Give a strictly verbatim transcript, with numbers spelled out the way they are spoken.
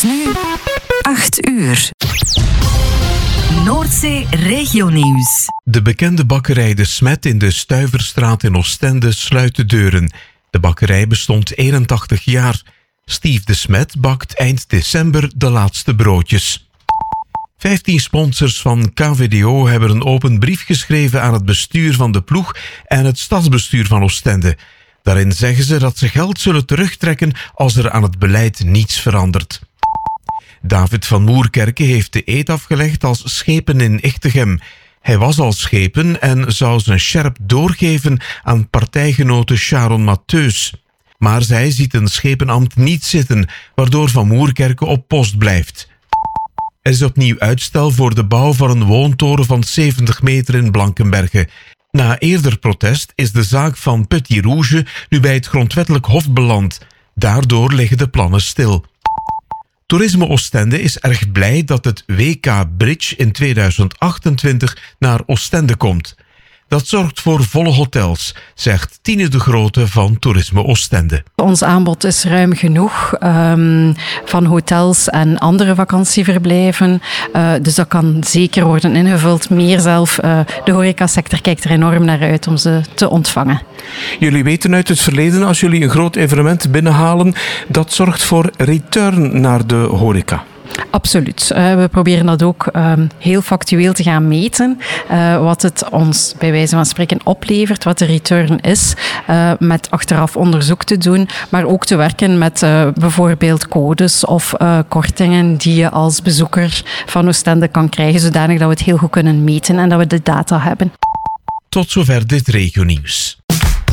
is nu acht uur. Noordzee Regionieuws. De bekende bakkerij De Smet in de Stuyverstraat in Oostende sluit de deuren. De bakkerij bestond eenentachtig jaar. Steve De Smet bakt eind december de laatste broodjes. Vijftien sponsors van K V D O hebben een open brief geschreven aan het bestuur van de ploeg en het stadsbestuur van Oostende. Daarin zeggen ze dat ze geld zullen terugtrekken als er aan het beleid niets verandert. David van Moerkerke heeft de eed afgelegd als schepen in Ichtegem. Hij was al schepen en zou zijn sjerp doorgeven aan partijgenote Sharon Mattheus. Maar zij ziet een schepenambt niet zitten, waardoor Van Moerkerke op post blijft. Er is opnieuw uitstel voor de bouw van een woontoren van zeventig meter in Blankenberge. Na eerder protest is de zaak van Petit Rouge nu bij het grondwettelijk hof beland. Daardoor liggen de plannen stil. Toerisme Oostende is erg blij dat het W K Bridge in tweeduizend achtentwintig naar Oostende komt. Dat zorgt voor volle hotels, zegt Tine de Grote van Toerisme Oostende. Ons aanbod is ruim genoeg um, van hotels en andere vakantieverblijven. Uh, dus dat kan zeker worden ingevuld. Meer zelf, uh, de horecasector kijkt er enorm naar uit om ze te ontvangen. Jullie weten uit het verleden, als jullie een groot evenement binnenhalen, dat zorgt voor return naar de horeca. Absoluut. Uh, we proberen dat ook um, heel factueel te gaan meten. Uh, wat het ons bij wijze van spreken oplevert, wat de return is. Uh, met achteraf onderzoek te doen, maar ook te werken met uh, bijvoorbeeld codes of uh, kortingen die je als bezoeker van Oostende kan krijgen, zodanig dat we het heel goed kunnen meten en dat we de data hebben. Tot zover dit regionieuws.